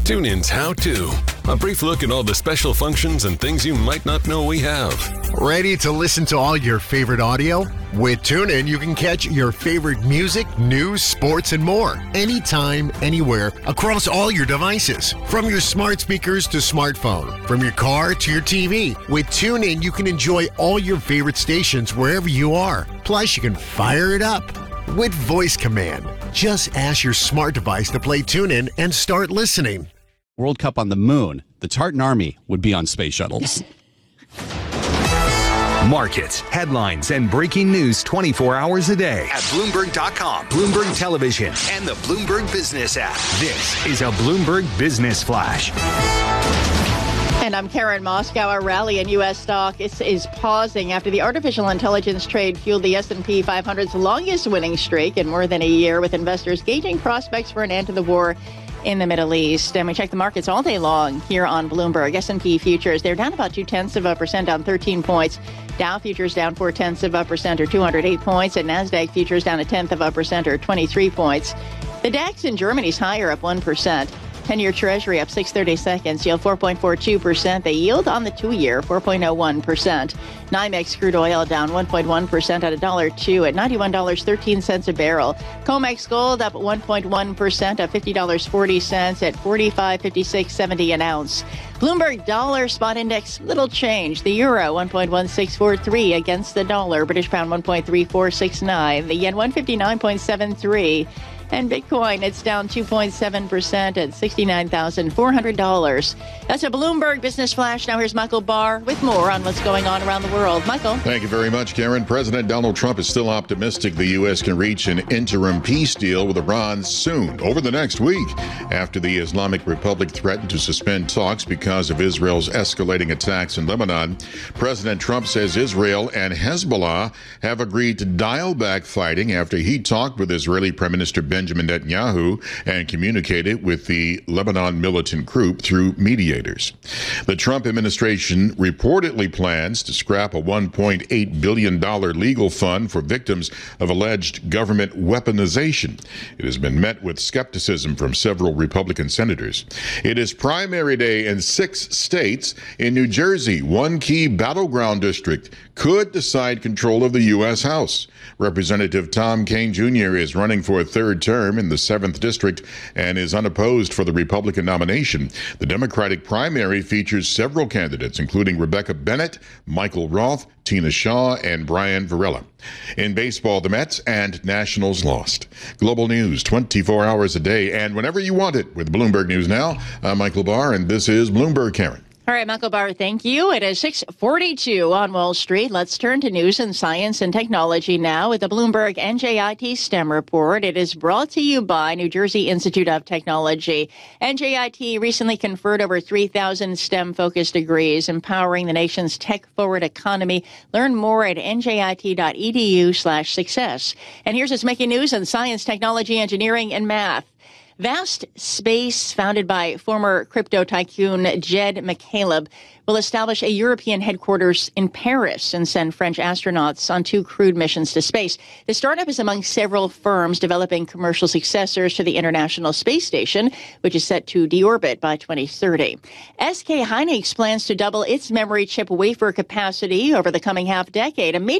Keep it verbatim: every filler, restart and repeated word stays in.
TuneIn's How To. A brief look at all the special functions and things you might not know we have. Ready to listen to all your favorite audio? With TuneIn, you can catch your favorite music, news, sports, and more. Anytime, anywhere, across all your devices. From your smart speakers to smartphone. From your car to your T V. With TuneIn, you can enjoy all your favorite stations wherever you are. Plus, you can fire it up with voice command. Just ask your smart device to play TuneIn and start listening. World Cup on the moon, the Tartan Army would be on space shuttles. Markets, headlines, and breaking news twenty-four hours a day at Bloomberg dot com, Bloomberg Television, and the Bloomberg Business app. This is a Bloomberg Business Flash. And I'm Karen Moscow. A rally in U S stock is, is pausing after the artificial intelligence trade fueled the S and P five hundred's longest winning streak in more than a year, with investors gauging prospects for an end to the war in the Middle East. And we check the markets all day long here on Bloomberg. S and P futures, they're down about two-tenths of a percent, down thirteen points. Dow futures down four-tenths of a percent, or two hundred eight points. And NASDAQ futures down a tenth of a percent, or twenty-three points. The DAX in Germany's higher, up one percent. ten-year Treasury up six thirty-seconds, yield four point four two percent. The yield on the two-year, four point oh one percent. NYMEX crude oil down one point one percent at one dollar two at ninety-one dollars and thirteen cents a barrel. COMEX gold up one point one percent at fifty dollars and forty cents at forty-five fifty-six seventy an ounce. Bloomberg dollar spot index, little change. The euro, one point one six four three against the dollar. British pound, one point three four six nine. The yen, one fifty-nine point seven three. And Bitcoin, it's down two point seven percent at sixty-nine thousand four hundred dollars. That's a Bloomberg Business Flash. Now here's Michael Barr with more on what's going on around the world. Michael. Thank you very much, Karen. President Donald Trump is still optimistic the U S can reach an interim peace deal with Iran soon, over the next week, after the Islamic Republic threatened to suspend talks because of Israel's escalating attacks in Lebanon. President Trump says Israel and Hezbollah have agreed to dial back fighting after he talked with Israeli Prime Minister Benjamin Netanyahu and communicated with the Lebanon militant group through mediators. The Trump administration reportedly plans to scrap a one point eight billion dollars legal fund for victims of alleged government weaponization. It has been met with skepticism from several Republican senators. It is primary day in six states. In New Jersey, one key battleground district could decide control of the U S House. Representative Tom Kean Junior is running for a third term in the seventh District and is unopposed for the Republican nomination. The Democratic primary features several candidates, including Rebecca Bennett, Michael Roth, Tina Shaw, and Brian Varela. In baseball, the Mets and Nationals lost. Global news twenty-four hours a day and whenever you want it with Bloomberg News Now. I'm Michael Barr, and this is Bloomberg, Karen. All right, Michael Barr, thank you. It is six forty-two on Wall Street. Let's turn to news and science and technology now with the Bloomberg N J I T STEM report. It is brought to you by New Jersey Institute of Technology. N J I T recently conferred over three thousand STEM-focused degrees, empowering the nation's tech-forward economy. Learn more at N J I T dot E D U slash success. And here's what's making news in science, technology, engineering, and math. Vast Space, founded by former crypto tycoon Jed McCaleb, will establish a European headquarters in Paris and send French astronauts on two crewed missions to space. The startup is among several firms developing commercial successors to the International Space Station, which is set to deorbit by twenty thirty. S K Hynix plans to double its memory chip wafer capacity over the coming half decade, a major